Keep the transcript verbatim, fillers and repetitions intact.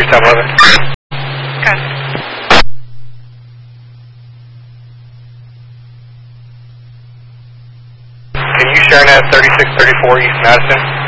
Top eleven. Okay. Can you share net thirty-six thirty-four East Madison?